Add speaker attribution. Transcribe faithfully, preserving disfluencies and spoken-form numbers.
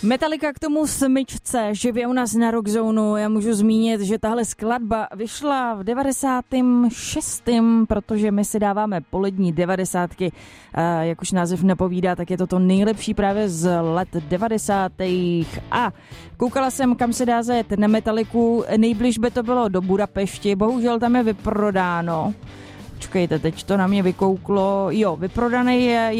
Speaker 1: Metallica k tomu smyčce, živě u nás na Rockzonu. Já můžu zmínit, že tahle skladba vyšla v devadesátém šestém, protože my si dáváme polední devadesátky. Jak už název napovídá, tak je to to nejlepší právě z let devadesátých. A koukala jsem, kam se dá zajet na Metalliku. Nejbliž by to bylo do Budapešti, bohužel tam je vyprodáno. Počkejte, teď to na mě vykouklo. Jo, vyprodaný je